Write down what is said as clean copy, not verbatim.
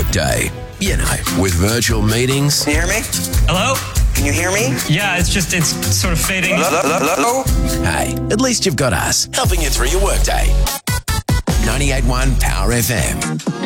workday. You know, with virtual meetings. Can you hear me? Hello? Can you hear me? Yeah, it's sort of fading. Hello? Hey, at least you've got us helping you through your workday. 98.1 Power FM.